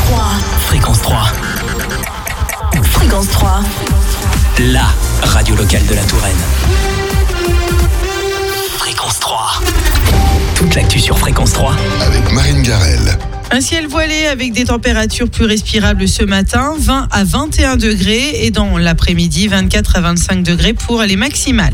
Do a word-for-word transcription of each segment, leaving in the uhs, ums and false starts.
trois. Fréquence trois. Fréquence trois. La radio locale de la Touraine. Fréquence trois. Toute l'actu sur Fréquence trois. Avec Marine Garel. Un ciel voilé avec des températures plus respirables ce matin, vingt à vingt et un degrés, et dans l'après-midi, vingt-quatre à vingt-cinq degrés pour les maximales.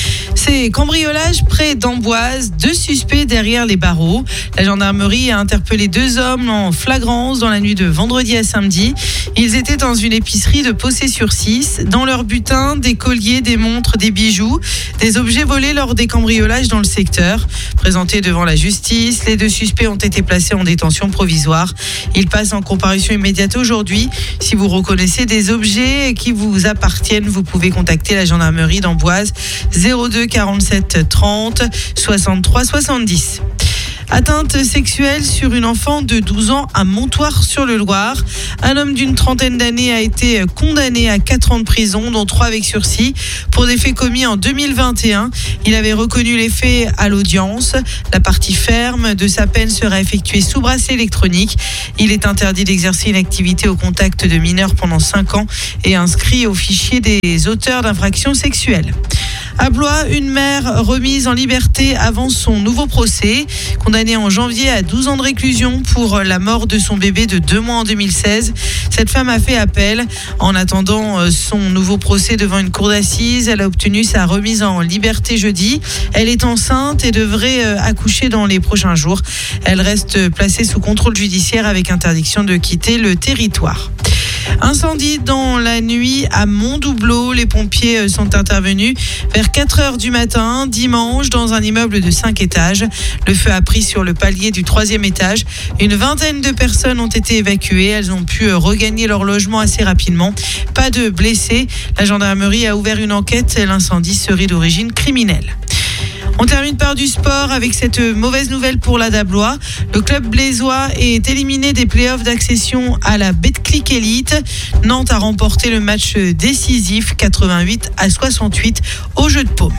C'est cambriolage près d'Amboise, deux suspects derrière les barreaux. La gendarmerie a interpellé deux hommes en flagrance dans la nuit de vendredi à samedi. Ils étaient dans une épicerie de Possé-sur-Cisse. Dans leur butin, des colliers, des montres, des bijoux, des objets volés lors des cambriolages dans le secteur. Présentés devant la justice, les deux suspects ont été placés en détention provisoire. Ils passent en comparution immédiate aujourd'hui. Si vous reconnaissez des objets qui vous appartiennent, vous pouvez contacter la gendarmerie d'Amboise zéro deux quarante-sept trente soixante-trois soixante-dix. Atteinte sexuelle sur une enfant de douze ans à Montoire-sur-le-Loir. Un homme d'une trentaine d'années a été condamné à quatre ans de prison, dont trois avec sursis, pour des faits commis en deux mille vingt et un. Il avait reconnu les faits à l'audience. La partie ferme de sa peine sera effectuée sous bracelet électronique. Il est interdit d'exercer une activité au contact de mineurs pendant cinq ans et inscrit au fichier des auteurs d'infractions sexuelles. À Blois, une mère remise en liberté avant son nouveau procès. Condamnée en janvier à douze ans de réclusion pour la mort de son bébé de deux mois en deux mille seize. Cette femme a fait appel. En attendant son nouveau procès devant une cour d'assises, elle a obtenu sa remise en liberté jeudi. Elle est enceinte et devrait accoucher dans les prochains jours. Elle reste placée sous contrôle judiciaire avec interdiction de quitter le territoire. Incendie dans la nuit à Montdoubleau. Les pompiers sont intervenus vers quatre heures du matin, dimanche, dans un immeuble de cinq étages. Le feu a pris sur le palier du troisième étage. Une vingtaine de personnes ont été évacuées. Elles ont pu regagner leur logement assez rapidement. Pas de blessés. La gendarmerie a ouvert une enquête. L'incendie serait d'origine criminelle. On termine par du sport avec cette mauvaise nouvelle pour l'A D A Blois. Le club blésois est éliminé des playoffs d'accession à la Betclic Elite. Nantes a remporté le match décisif quatre-vingt-huit à soixante-huit au Jeu de Paume.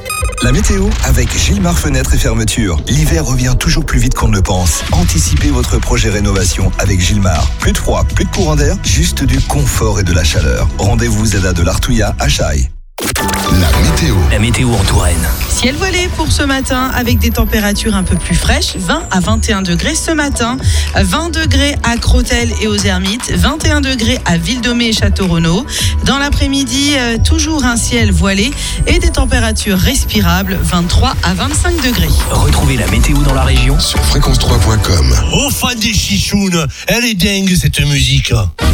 La météo avec Gilmar Fenêtres et Fermetures. L'hiver revient toujours plus vite qu'on ne le pense. Anticipez votre projet rénovation avec Gilmar. Plus de froid, plus de courant d'air, juste du confort et de la chaleur. Rendez-vous Z A de l'Artouillat à Chaille. La météo. La météo en Touraine. Ciel voilé pour ce matin avec des températures un peu plus fraîches, vingt à vingt et un degrés ce matin, vingt degrés à Crotel et aux Hermites, vingt et un degrés à Ville-Domée et Château-Renaud. Dans l'après-midi, euh, toujours un ciel voilé et des températures respirables, vingt-trois à vingt-cinq degrés. Retrouvez la météo dans la région Sur fréquence trois point com. Oh, fan des chichounes, elle est dingue cette musique.